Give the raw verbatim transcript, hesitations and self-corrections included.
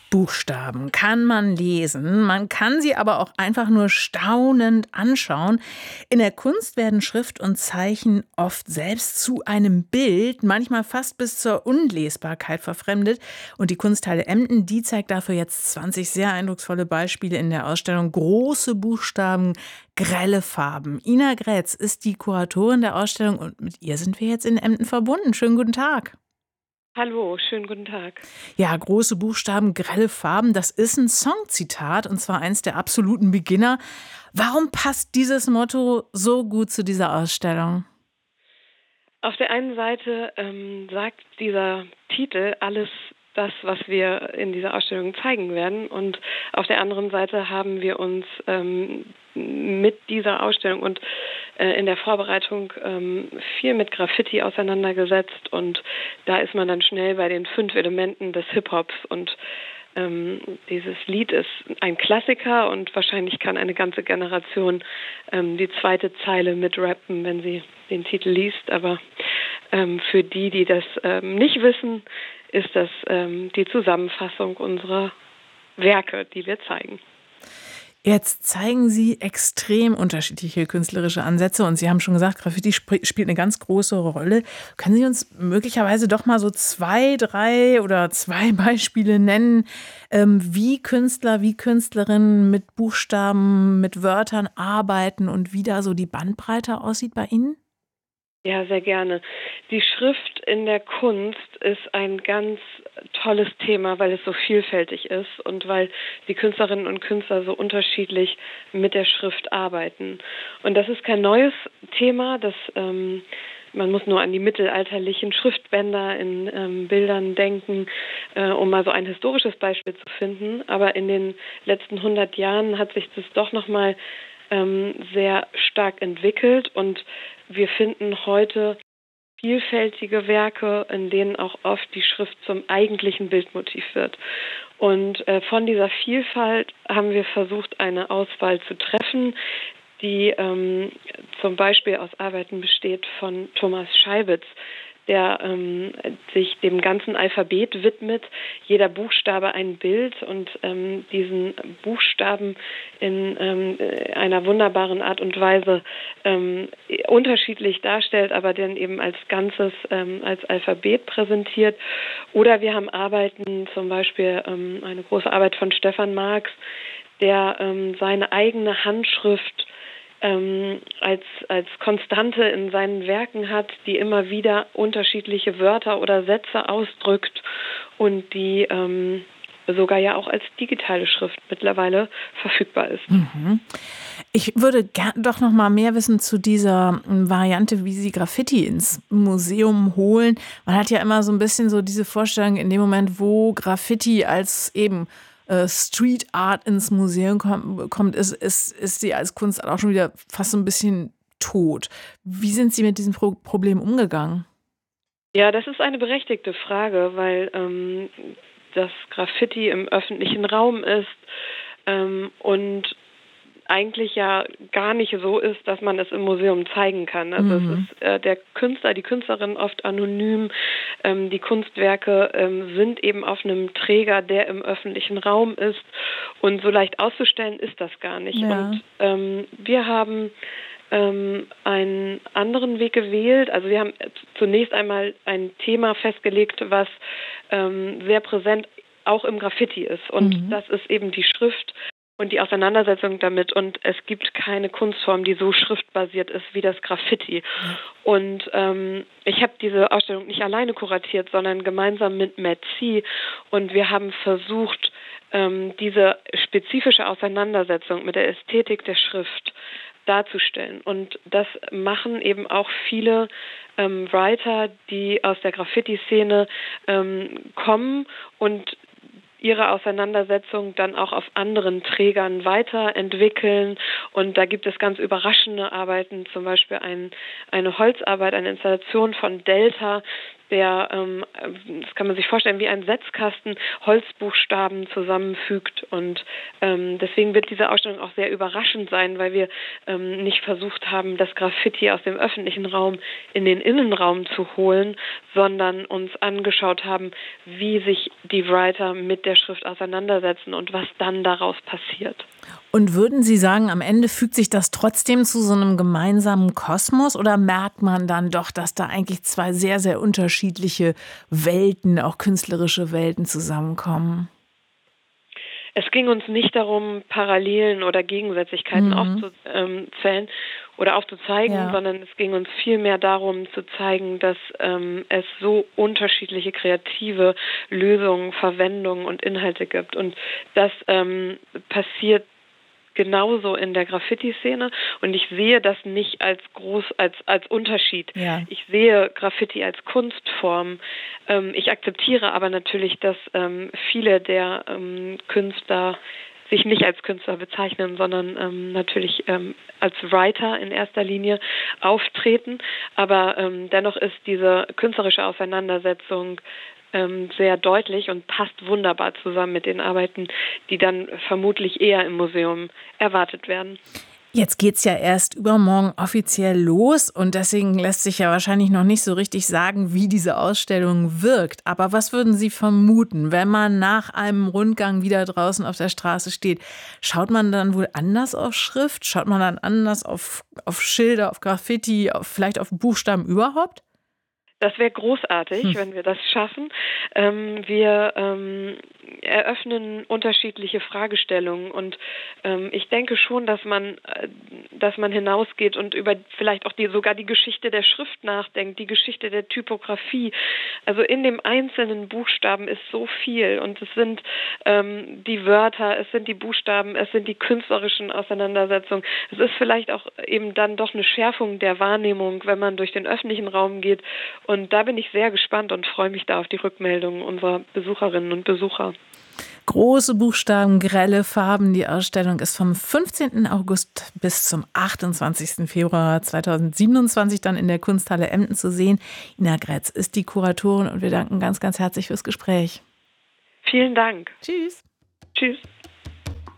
Buchstaben kann man lesen, man kann sie aber auch einfach nur staunend anschauen. In der Kunst werden Schrift und Zeichen oft selbst zu einem Bild, manchmal fast bis zur Unlesbarkeit verfremdet. Und die Kunsthalle Emden, die zeigt dafür jetzt zwanzig sehr eindrucksvolle Beispiele in der Ausstellung Große Buchstaben, grelle Farben. Ina Grätz ist die Kuratorin der Ausstellung und mit ihr sind wir jetzt in Emden verbunden. Schönen guten Tag. Hallo, schönen guten Tag. Ja, große Buchstaben, grelle Farben, das ist ein Songzitat und zwar eins der absoluten Beginner. Warum passt dieses Motto so gut zu dieser Ausstellung? Auf der einen Seite ähm, sagt dieser Titel alles das, was wir in dieser Ausstellung zeigen werden. Und auf der anderen Seite haben wir uns ähm, mit dieser Ausstellung und äh, in der Vorbereitung ähm, viel mit Graffiti auseinandergesetzt. Und da ist man dann schnell bei den fünf Elementen des Hip-Hops. Und ähm, dieses Lied ist ein Klassiker und wahrscheinlich kann eine ganze Generation ähm, die zweite Zeile mitrappen, wenn sie den Titel liest. Aber ähm, für die, die das ähm, nicht wissen, ist das ähm, die Zusammenfassung unserer Werke, die wir zeigen. Jetzt zeigen Sie extrem unterschiedliche künstlerische Ansätze und Sie haben schon gesagt, Graffiti sp- spielt eine ganz große Rolle. Können Sie uns möglicherweise doch mal so zwei, drei oder zwei Beispiele nennen, ähm, wie Künstler, wie Künstlerinnen mit Buchstaben, mit Wörtern arbeiten und wie da so die Bandbreite aussieht bei Ihnen? Ja, sehr gerne. Die Schrift in der Kunst ist ein ganz tolles Thema, weil es so vielfältig ist und weil die Künstlerinnen und Künstler so unterschiedlich mit der Schrift arbeiten. Und das ist kein neues Thema, das ähm, man muss nur an die mittelalterlichen Schriftbänder in ähm, Bildern denken, äh, um mal so ein historisches Beispiel zu finden. Aber in den letzten hundert Jahren hat sich das doch nochmal ähm, sehr stark entwickelt und wir finden heute vielfältige Werke, in denen auch oft die Schrift zum eigentlichen Bildmotiv wird. Und äh, von dieser Vielfalt haben wir versucht, eine Auswahl zu treffen, die ähm, zum Beispiel aus Arbeiten besteht von Thomas Scheibitz, der ähm, sich dem ganzen Alphabet widmet, jeder Buchstabe ein Bild und ähm, diesen Buchstaben in ähm, einer wunderbaren Art und Weise ähm, unterschiedlich darstellt, aber dann eben als Ganzes, ähm, als Alphabet präsentiert. Oder wir haben Arbeiten, zum Beispiel ähm, eine große Arbeit von Stefan Marx, der ähm, seine eigene Handschrift Ähm, als, als Konstante in seinen Werken hat, die immer wieder unterschiedliche Wörter oder Sätze ausdrückt und die ähm, sogar ja auch als digitale Schrift mittlerweile verfügbar ist. Mhm. Ich würde gern doch noch mal mehr wissen zu dieser ähm, Variante, wie Sie Graffiti ins Museum holen. Man hat ja immer so ein bisschen so diese Vorstellung, in dem Moment, wo Graffiti als eben äh, Street Art ins Museum komm, kommt, ist, ist, ist sie als Kunst auch schon wieder fast so ein bisschen tot. Wie sind Sie mit diesem Pro Problem umgegangen? Ja, das ist eine berechtigte Frage, weil ähm, das Graffiti im öffentlichen Raum ist ähm, und eigentlich ja gar nicht so ist, dass man es im Museum zeigen kann. Also es Mhm. ist äh, der Künstler, die Künstlerin oft anonym. Ähm, die Kunstwerke ähm, sind eben auf einem Träger, der im öffentlichen Raum ist. Und so leicht auszustellen ist das gar nicht. Ja. Und ähm, wir haben ähm, einen anderen Weg gewählt. Also wir haben zunächst einmal ein Thema festgelegt, was ähm, sehr präsent auch im Graffiti ist. Und Mhm. das ist eben die Schrift und die Auseinandersetzung damit. Und es gibt keine Kunstform, die so schriftbasiert ist wie das Graffiti. Ja. Und ähm, ich habe diese Ausstellung nicht alleine kuratiert, sondern gemeinsam mit Matt C. Und wir haben versucht, ähm, diese spezifische Auseinandersetzung mit der Ästhetik der Schrift darzustellen. Und das machen eben auch viele ähm, Writer, die aus der Graffiti-Szene ähm, kommen und ihre Auseinandersetzung dann auch auf anderen Trägern weiterentwickeln. Und da gibt es ganz überraschende Arbeiten, zum Beispiel ein, eine Holzarbeit, eine Installation von Delta, der, ähm, das kann man sich vorstellen, wie ein Setzkasten Holzbuchstaben zusammenfügt. Und ähm, deswegen wird diese Ausstellung auch sehr überraschend sein, weil wir ähm, nicht versucht haben, das Graffiti aus dem öffentlichen Raum in den Innenraum zu holen, sondern uns angeschaut haben, wie sich die Writer mit der Schrift auseinandersetzen und was dann daraus passiert. Und würden Sie sagen, am Ende fügt sich das trotzdem zu so einem gemeinsamen Kosmos oder merkt man dann doch, dass da eigentlich zwei sehr, sehr unterschiedliche Welten, auch künstlerische Welten zusammenkommen? Es ging uns nicht darum, Parallelen oder Gegensätzlichkeiten Mhm. aufzuzählen oder aufzuzeigen, Ja. sondern es ging uns vielmehr darum zu zeigen, dass ähm, es so unterschiedliche kreative Lösungen, Verwendungen und Inhalte gibt. Und das ähm, passiert genauso in der Graffiti-Szene und ich sehe das nicht als groß, als, als Unterschied. Ja. Ich sehe Graffiti als Kunstform. Ähm, ich akzeptiere aber natürlich, dass ähm, viele der ähm, Künstler sich nicht als Künstler bezeichnen, sondern ähm, natürlich ähm, als Writer in erster Linie auftreten. Aber ähm, dennoch ist diese künstlerische Auseinandersetzung ähm, sehr deutlich und passt wunderbar zusammen mit den Arbeiten, die dann vermutlich eher im Museum erwartet werden. Jetzt geht's ja erst übermorgen offiziell los und deswegen lässt sich ja wahrscheinlich noch nicht so richtig sagen, wie diese Ausstellung wirkt. Aber was würden Sie vermuten, wenn man nach einem Rundgang wieder draußen auf der Straße steht? Schaut man dann wohl anders auf Schrift? Schaut man dann anders auf, auf Schilder, auf Graffiti, auf, vielleicht auf Buchstaben überhaupt? Das wäre großartig, Hm. wenn wir das schaffen. Ähm, wir ähm, eröffnen unterschiedliche Fragestellungen und ähm, ich denke schon, dass man, äh, dass man hinausgeht und über vielleicht auch die, sogar die Geschichte der Schrift nachdenkt, die Geschichte der Typografie. Also in dem einzelnen Buchstaben ist so viel und es sind ähm, die Wörter, es sind die Buchstaben, es sind die künstlerischen Auseinandersetzungen. Es ist vielleicht auch eben dann doch eine Schärfung der Wahrnehmung, wenn man durch den öffentlichen Raum geht. Und da bin ich sehr gespannt und freue mich da auf die Rückmeldungen unserer Besucherinnen und Besucher. Große Buchstaben, grelle Farben. Die Ausstellung ist vom fünfzehnten August bis zum achtundzwanzigsten Februar zweitausendsiebenundzwanzig dann in der Kunsthalle Emden zu sehen. Ina Grätz ist die Kuratorin und wir danken ganz, ganz herzlich fürs Gespräch. Vielen Dank. Tschüss. Tschüss.